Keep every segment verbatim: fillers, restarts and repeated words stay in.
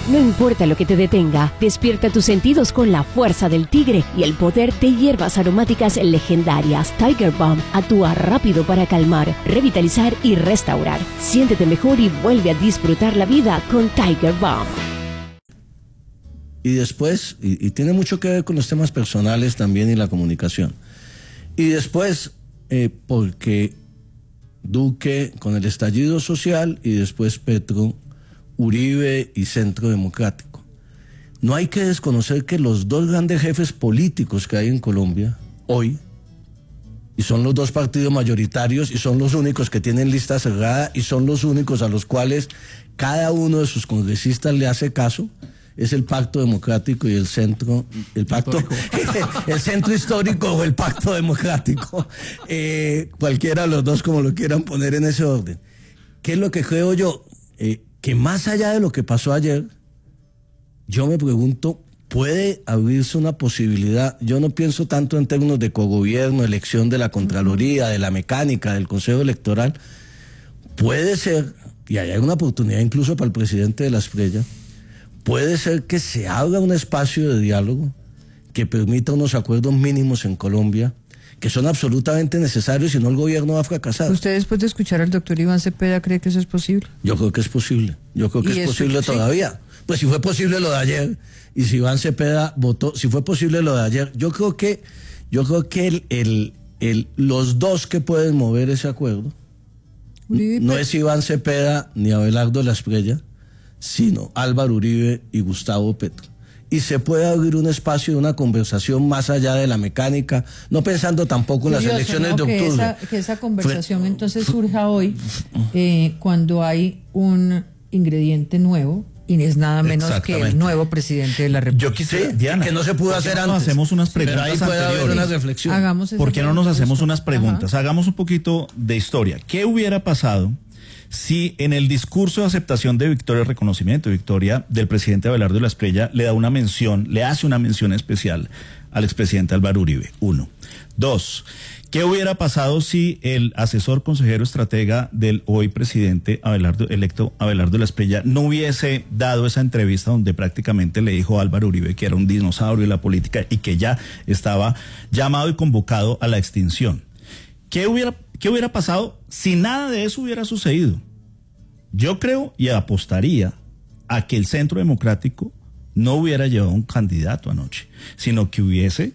No importa lo que te detenga, despierta tus sentidos con la fuerza del tigre y el poder de hierbas aromáticas legendarias. Tiger Balm actúa rápido para calmar, revitalizar y restaurar. Siéntete mejor y vuelve a disfrutar la vida con Tiger Balm. Y después, y, y tiene mucho que ver con los temas personales también y la comunicación. Y después, eh, porque Duque con el estallido social y después Petro, Uribe y Centro Democrático. No hay que desconocer que los dos grandes jefes políticos que hay en Colombia hoy, y son los dos partidos mayoritarios y son los únicos que tienen lista cerrada y son los únicos a los cuales cada uno de sus congresistas le hace caso, es el Pacto Democrático y el Centro, el Pacto, el Centro Histórico o el Pacto Democrático, eh, cualquiera de los dos como lo quieran poner en ese orden. ¿Qué es lo que creo yo? Eh, que más allá de lo que pasó ayer, yo me pregunto, ¿puede abrirse una posibilidad? Yo no pienso tanto en términos de cogobierno, elección de la Contraloría, de la mecánica, del Consejo Electoral. Puede ser, y hay una oportunidad incluso para el presidente de la Espriella, puede ser que se abra un espacio de diálogo que permita unos acuerdos mínimos en Colombia, que son absolutamente necesarios, si no el gobierno va a fracasar. ¿Usted, después de escuchar al doctor Iván Cepeda, cree que eso es posible? Yo creo que es posible, yo creo que es posible sí? todavía. Pues si fue posible lo de ayer, y si Iván Cepeda votó, si fue posible lo de ayer, yo creo que, yo creo que el, el, el, los dos que pueden mover ese acuerdo, Uribe, no es Iván Cepeda ni Abelardo de la Espriella, sino Álvaro Uribe y Gustavo Petro. Y se puede abrir un espacio de una conversación más allá de la mecánica, no pensando tampoco en las elecciones ¿no? de octubre. Que esa, que esa conversación Fue, entonces surja hoy eh, cuando hay un ingrediente nuevo y es nada menos que el nuevo presidente de la República. Yo quisiera, Diana, que no se pudo hacer antes. No hacemos unas preguntas pero ahí puede anteriores. haber una reflexión. Hagamos ¿Por qué no nos hacemos unas preguntas? Ajá. Hagamos un poquito de historia. ¿Qué hubiera pasado si en el discurso de aceptación de victoria, reconocimiento de victoria del presidente Abelardo de la Espriella le da una mención, le hace una mención especial al expresidente Álvaro Uribe? Uno. Dos. ¿Qué hubiera pasado si el asesor consejero estratega del hoy presidente Abelardo, electo Abelardo de la Espriella, no hubiese dado esa entrevista donde prácticamente le dijo a Álvaro Uribe que era un dinosaurio de la política y que ya estaba llamado y convocado a la extinción? ¿Qué hubiera, qué hubiera pasado si nada de eso hubiera sucedido? Yo creo y apostaría a que el Centro Democrático no hubiera llevado un candidato anoche, sino que hubiese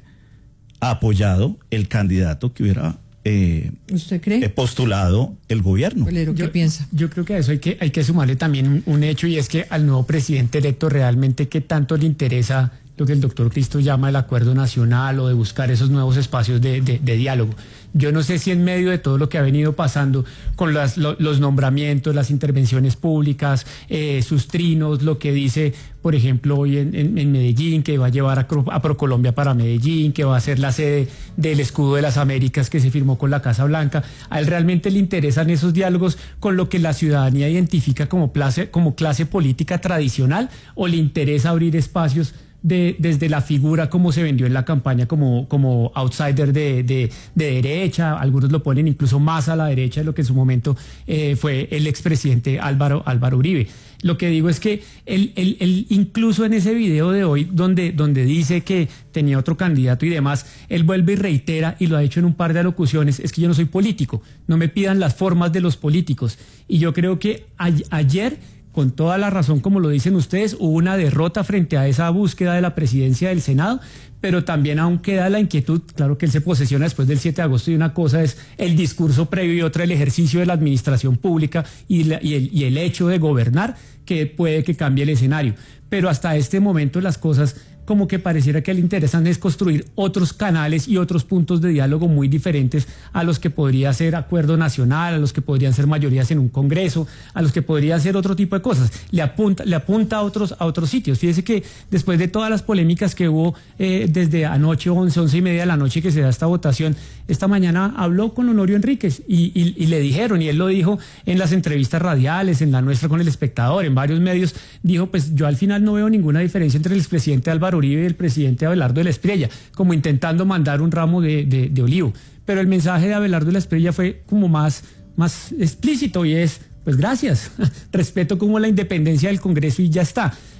apoyado el candidato que hubiera eh, ¿Usted cree? postulado el gobierno. Bolero, ¿qué yo, piensa? Yo creo que a eso hay que, hay que sumarle también un, un hecho, y es que al nuevo presidente electo realmente qué tanto le interesa lo que el doctor Cristo llama el acuerdo nacional o de buscar esos nuevos espacios de, de, de diálogo. Yo no sé si en medio de todo lo que ha venido pasando con las, lo, los nombramientos, las intervenciones públicas, eh, sus trinos, lo que dice, por ejemplo, hoy en, en, en Medellín, que va a llevar a, a Procolombia para Medellín, que va a ser la sede del escudo de las Américas que se firmó con la Casa Blanca, a él realmente le interesan esos diálogos con lo que la ciudadanía identifica como clase, como clase política tradicional, o le interesa abrir espacios De, desde la figura como se vendió en la campaña como, como outsider de, de, de derecha. Algunos lo ponen incluso más a la derecha de lo que en su momento eh, fue el expresidente Álvaro, Álvaro Uribe. Lo que digo es que él, él, él incluso en ese video de hoy donde, donde dice que tenía otro candidato y demás, él vuelve y reitera, y lo ha hecho en un par de alocuciones, es que yo no soy político, no me pidan las formas de los políticos. Y yo creo que a, ayer, con toda la razón, como lo dicen ustedes, hubo una derrota frente a esa búsqueda de la presidencia del Senado, pero también aún queda la inquietud. Claro que él se posesiona después del siete de agosto y una cosa es el discurso previo y otra el ejercicio de la administración pública y, la, y, el, y el hecho de gobernar, que puede que cambie el escenario. Pero hasta este momento las cosas como que pareciera que le interesan es construir otros canales y otros puntos de diálogo muy diferentes a los que podría ser acuerdo nacional, a los que podrían ser mayorías en un congreso, a los que podría ser otro tipo de cosas. Le apunta, le apunta a otros, a otros sitios. Fíjese que después de todas las polémicas que hubo eh, desde anoche, once, once y media de la noche que se da esta votación, esta mañana habló con Honorio Enríquez y, y, y le dijeron, y él lo dijo en las entrevistas radiales, en la nuestra con El Espectador, en varios medios, dijo, pues yo al final no veo ninguna diferencia entre el expresidente Álvaro Uribe y el presidente Abelardo de la Espriella, como intentando mandar un ramo de, de, de olivo. Pero el mensaje de Abelardo de la Espriella fue como más, más explícito, y es, pues gracias, respeto como la independencia del Congreso y ya está.